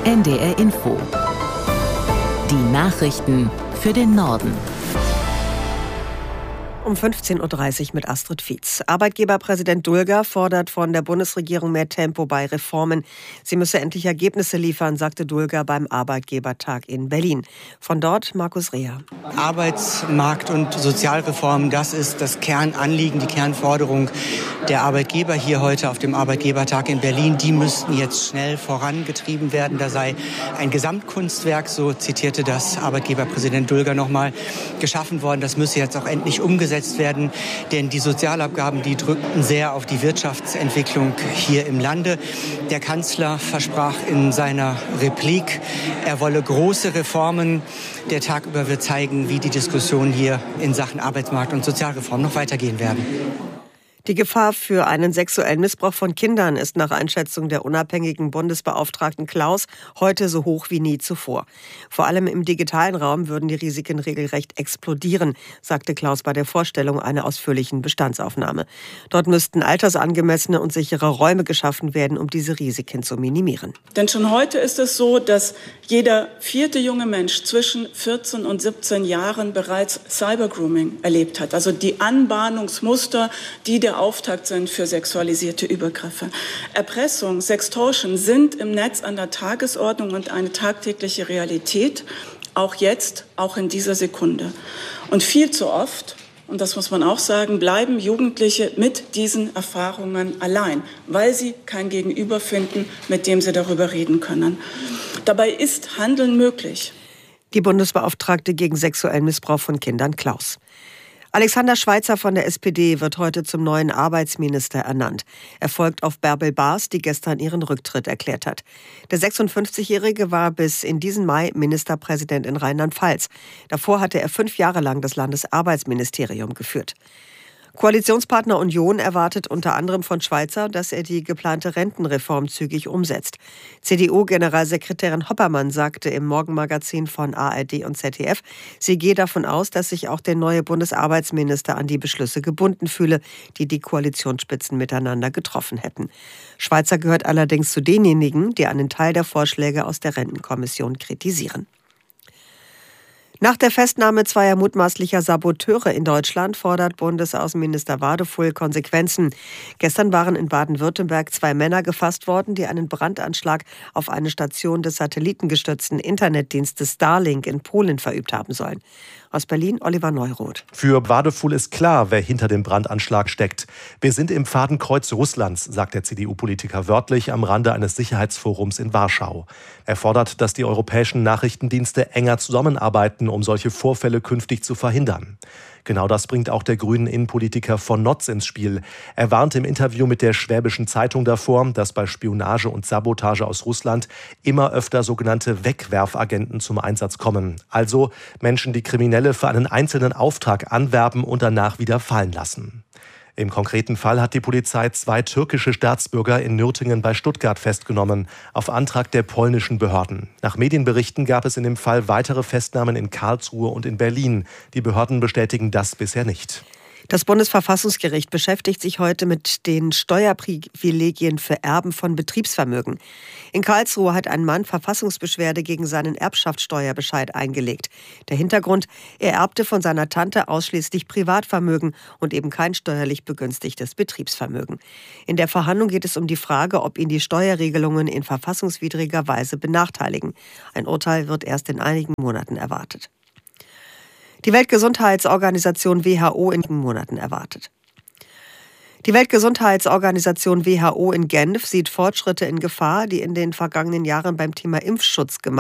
NDR Info. Die Nachrichten für den Norden. Um 15.30 Uhr mit Astrid Fietz. Arbeitgeberpräsident Dulger fordert von der Bundesregierung mehr Tempo bei Reformen. Sie müsse endlich Ergebnisse liefern, sagte Dulger beim Arbeitgebertag in Berlin. Von dort Markus Reher. Arbeitsmarkt- und Sozialreform, das ist das Kernanliegen, die Kernforderung der Arbeitgeber hier heute auf dem Arbeitgebertag in Berlin. Die müssten jetzt schnell vorangetrieben werden. Da sei ein Gesamtkunstwerk, so zitierte das Arbeitgeberpräsident Dulger nochmal, geschaffen worden. Das müsse jetzt auch endlich umgesetzt werden, denn die Sozialabgaben, die drückten sehr auf die Wirtschaftsentwicklung hier im Lande. Der Kanzler versprach in seiner Replik, er wolle große Reformen. Der Tag über wird zeigen, wie die Diskussionen hier in Sachen Arbeitsmarkt- und Sozialreform noch weitergehen werden. Die Gefahr für einen sexuellen Missbrauch von Kindern ist nach Einschätzung der unabhängigen Bundesbeauftragten Klaus heute so hoch wie nie zuvor. Vor allem im digitalen Raum würden die Risiken regelrecht explodieren, sagte Klaus bei der Vorstellung einer ausführlichen Bestandsaufnahme. Dort müssten altersangemessene und sichere Räume geschaffen werden, um diese Risiken zu minimieren. Denn schon heute ist es so, dass jeder vierte junge Mensch zwischen 14 und 17 Jahren bereits Cybergrooming erlebt hat. Also die Anbahnungsmuster, die der Auftakt sind für sexualisierte Übergriffe. Erpressung, Sextortion sind im Netz an der Tagesordnung und eine tagtägliche Realität, auch jetzt, auch in dieser Sekunde. Und viel zu oft, und das muss man auch sagen, bleiben Jugendliche mit diesen Erfahrungen allein, weil sie kein Gegenüber finden, mit dem sie darüber reden können. Dabei ist Handeln möglich. Die Bundesbeauftragte gegen sexuellen Missbrauch von Kindern Klaus. Alexander Schweitzer von der SPD wird heute zum neuen Arbeitsminister ernannt. Er folgt auf Bärbel Baas, die gestern ihren Rücktritt erklärt hat. Der 56-Jährige war bis in diesen Mai Ministerpräsident in Rheinland-Pfalz. Davor hatte er 5 Jahre lang das Landesarbeitsministerium geführt. Koalitionspartner Union erwartet unter anderem von Schweitzer, dass er die geplante Rentenreform zügig umsetzt. CDU-Generalsekretärin Hoppermann sagte im Morgenmagazin von ARD und ZDF, sie gehe davon aus, dass sich auch der neue Bundesarbeitsminister an die Beschlüsse gebunden fühle, die die Koalitionsspitzen miteinander getroffen hätten. Schweitzer gehört allerdings zu denjenigen, die einen Teil der Vorschläge aus der Rentenkommission kritisieren. Nach der Festnahme zweier mutmaßlicher Saboteure in Deutschland fordert Bundesaußenminister Wadefull Konsequenzen. Gestern waren in Baden-Württemberg 2 Männer gefasst worden, die einen Brandanschlag auf eine Station des satellitengestützten Internetdienstes Starlink in Polen verübt haben sollen. Aus Berlin Oliver Neuroth. Für Wadefull ist klar, wer hinter dem Brandanschlag steckt. Wir sind im Fadenkreuz Russlands, sagt der CDU-Politiker wörtlich am Rande eines Sicherheitsforums in Warschau. Er fordert, dass die europäischen Nachrichtendienste enger zusammenarbeiten, um solche Vorfälle künftig zu verhindern. Genau das bringt auch der grünen Innenpolitiker von Notz ins Spiel. Er warnt im Interview mit der Schwäbischen Zeitung davor, dass bei Spionage und Sabotage aus Russland immer öfter sogenannte Wegwerfagenten zum Einsatz kommen. Also Menschen, die Kriminelle für einen einzelnen Auftrag anwerben und danach wieder fallen lassen. Im konkreten Fall hat die Polizei 2 türkische Staatsbürger in Nürtingen bei Stuttgart festgenommen, auf Antrag der polnischen Behörden. Nach Medienberichten gab es in dem Fall weitere Festnahmen in Karlsruhe und in Berlin. Die Behörden bestätigen das bisher nicht. Das Bundesverfassungsgericht beschäftigt sich heute mit den Steuerprivilegien für Erben von Betriebsvermögen. In Karlsruhe hat ein Mann Verfassungsbeschwerde gegen seinen Erbschaftssteuerbescheid eingelegt. Der Hintergrund: Er erbte von seiner Tante ausschließlich Privatvermögen und eben kein steuerlich begünstigtes Betriebsvermögen. In der Verhandlung geht es um die Frage, ob ihn die Steuerregelungen in verfassungswidriger Weise benachteiligen. Ein Urteil wird erst in einigen Monaten erwartet. Die Weltgesundheitsorganisation WHO in Monaten erwartet. Die Weltgesundheitsorganisation WHO in Genf sieht Fortschritte in Gefahr, die in den vergangenen Jahren beim Thema Impfschutz gemacht